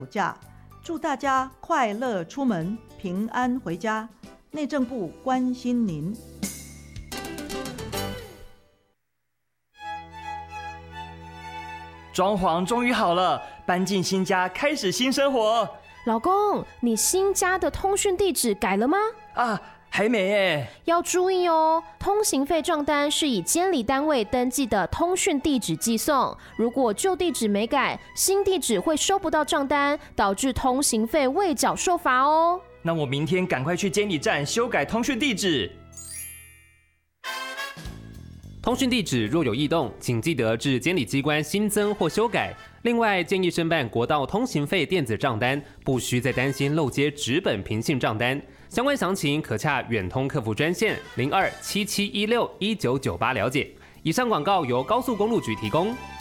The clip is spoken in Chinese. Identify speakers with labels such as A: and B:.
A: 假，祝大家快乐出门，平安回家。内政部关心您。
B: 装潢终于好了，搬进新家，开始新生活。
C: 老公，你新家的通讯地址改了吗？
B: 还没耶。
C: 要注意哦，通行费账单是以监理单位登记的通讯地址寄送，如果旧地址没改，新地址会收不到账单，导致通行费未缴受罚哦。
B: 那我明天赶快去监理站修改通讯地址。
D: 通讯地址若有异动，请记得至监理机关新增或修改。另外，建议申办国道通行费电子账单，不需再担心漏接纸本平信账单。相关详情可洽远通客服专线02-7716-1998了解。以上广告由高速公路局提供。